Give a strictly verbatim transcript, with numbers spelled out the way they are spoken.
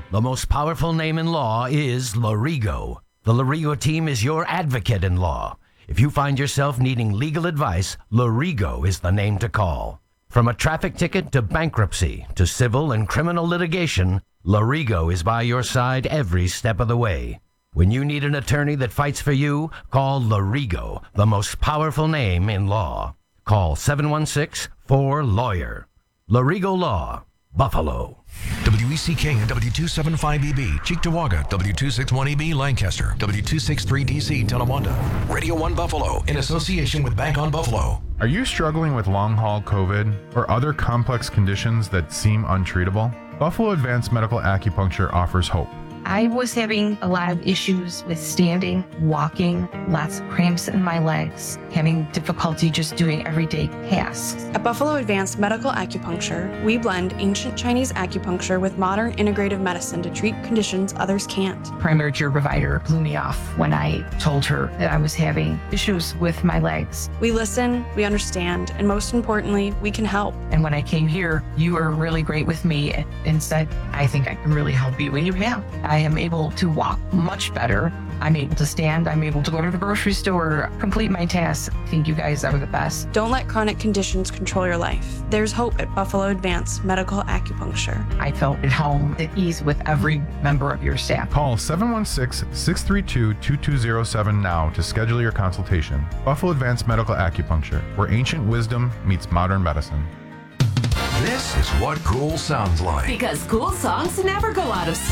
The most powerful name in law is Lorigo. The Lorigo team is your advocate in law. If you find yourself needing legal advice, Lorigo is the name to call. From a traffic ticket to bankruptcy to civil and criminal litigation, Lorigo is by your side every step of the way. When you need an attorney that fights for you, call Lorigo, the most powerful name in law. Call seven one six, four, lawyer. Lorigo Law, Buffalo. W E C K and W two seventy-five E B, Cheektowaga, W two sixty-one E B, Lancaster, W two sixty-three D C, Tonawanda. Radio one Buffalo, in association with Bank on Buffalo. Are you struggling with long-haul COVID or other complex conditions that seem untreatable? Buffalo Advanced Medical Acupuncture offers hope. I was having a lot of issues with standing, walking, lots of cramps in my legs, having difficulty just doing everyday tasks. At Buffalo Advanced Medical Acupuncture, we blend ancient Chinese acupuncture with modern integrative medicine to treat conditions others can't. Primary care provider blew me off when I told her that I was having issues with my legs. We listen, we understand, and most importantly, we can help. And when I came here, you were really great with me and said, I think I can really help you. And you have. I am able to walk much better. I'm able to stand. I'm able to go to the grocery store, complete my tasks. I think you guys are the best. Don't let chronic conditions control your life. There's hope at Buffalo Advanced Medical Acupuncture. I felt at home, at ease with every member of your staff. Call seven one six, six three two, two two zero seven now to schedule your consultation. Buffalo Advanced Medical Acupuncture, where ancient wisdom meets modern medicine. This is what cool sounds like. Because cool songs never go out of style.